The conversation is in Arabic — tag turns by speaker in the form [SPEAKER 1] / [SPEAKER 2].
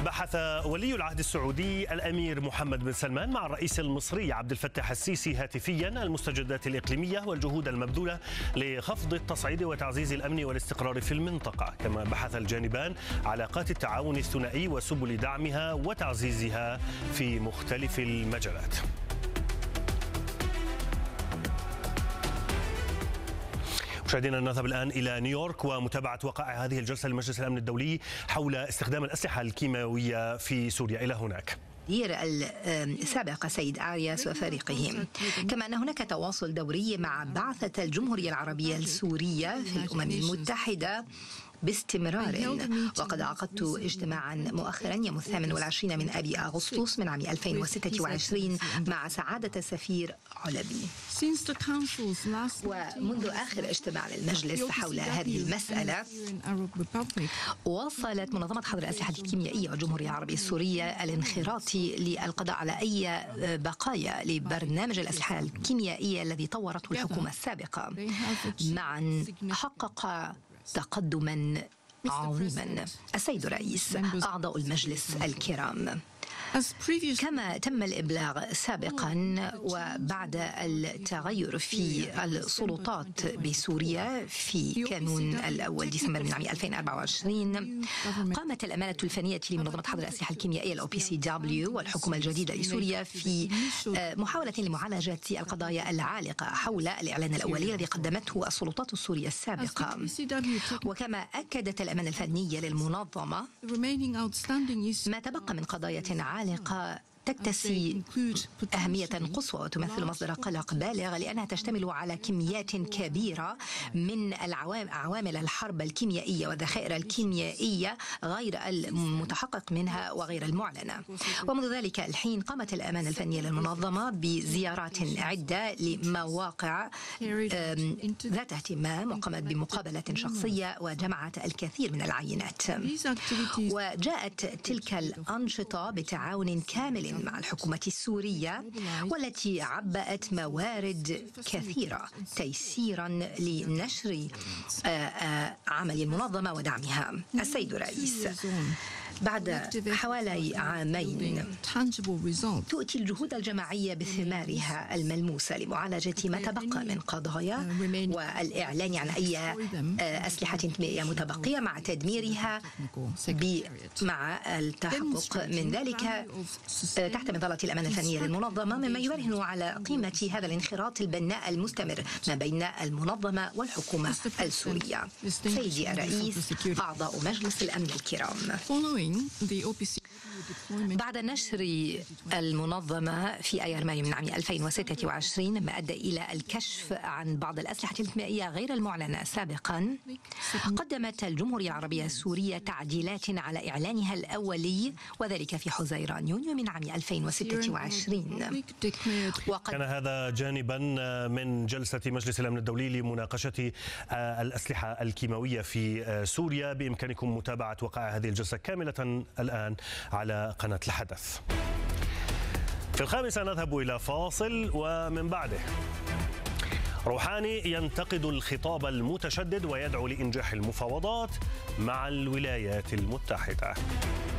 [SPEAKER 1] بحث ولي العهد السعودي الأمير محمد بن سلمان مع الرئيس المصري عبد الفتاح السيسي هاتفيا المستجدات الإقليمية والجهود المبذولة لخفض التصعيد وتعزيز الأمن والاستقرار في المنطقة. كما بحث الجانبان علاقات التعاون الثنائي وسبل دعمها وتعزيزها في مختلف المجالات. مشاهدينا، نذهب الآن إلى نيويورك ومتابعة وقائع هذه الجلسة لمجلس الأمن الدولي حول استخدام الأسلحة الكيماوية في سوريا. إلى هناك
[SPEAKER 2] السابق سيد آرياس وفريقه، كما أن هناك تواصل دوري مع بعثة الجمهورية العربية السورية في الأمم المتحدة باستمرار. وقد عقدت اجتماعا مؤخرا يوم 28 من آب أغسطس من عام 2026 مع سعادة السفير علبي. ومنذ آخر اجتماع للمجلس حول هذه المسألة، واصلت منظمة حظر الأسلحة الكيميائية والجمهورية العربية السورية الانخراط للقضاء على أي بقايا لبرنامج الأسلحة الكيميائية الذي طورته الحكومة السابقة. معا حقق تقدما عظيما السيد الرئيس، أعضاء المجلس الكرام. كما تم الإبلاغ سابقا وبعد التغير في السلطات بسوريا في كانون الأول ديسمبر من عام 2024، قامت الأمانة الفنية لمنظمة حظر الأسلحة الكيميائية الOPCW والحكومة الجديدة لسوريا في محاولة لمعالجة القضايا العالقة حول الإعلان الأولي الذي قدمته السلطات السورية السابقة. وكما أكدت الأمانة الفنية للمنظمة ما تبقى من قضايا عالقة تكتسي أهمية قصوى وتمثل مصدر قلق بالغ، لأنها تشتمل على كميات كبيرة من عوامل الحرب الكيميائية والذخائر الكيميائية غير المتحقق منها وغير المعلنة. ومنذ ذلك الحين قامت الأمانة الفنية للمنظمة بزيارات عدة لمواقع ذات اهتمام، وقامت بمقابلة شخصية وجمعت الكثير من العينات. وجاءت تلك الأنشطة بتعاون كامل مع الحكومة السورية، والتي عبأت موارد كثيرة تيسيرا لنشر عمل المنظمة ودعمها. السيد الرئيس، بعد حوالي عامين تؤتي الجهود الجماعية بثمارها الملموسة لمعالجة ما تبقى من قضايا والإعلان عن أي أسلحة كيميائية متبقية مع تدميرها مع التحقق من ذلك تحت مظلة الأمانة الفنية للمنظمة، مما يبرهن على قيمة هذا الانخراط البناء المستمر ما بين المنظمة والحكومة السورية. سيدي الرئيس، أعضاء مجلس الأمن الكرام، بعد نشر المنظمة في أيار مايو من عام 2026 مما أدى إلى الكشف عن بعض الأسلحة الكيميائية غير المعلنة سابقا، قدمت الجمهورية العربية السورية تعديلات على إعلانها الأولي، وذلك في حزيران يونيو من عام 2026.
[SPEAKER 1] كان هذا جانبا من جلسة مجلس الأمن الدولي لمناقشة الأسلحة الكيماوية في سوريا. بإمكانكم متابعة وقائع هذه الجلسة كاملة الآن على قناة الحدث. في 5 نذهب إلى فاصل، ومن بعده روحاني ينتقد الخطاب المتشدد ويدعو لإنجاح المفاوضات مع الولايات المتحدة.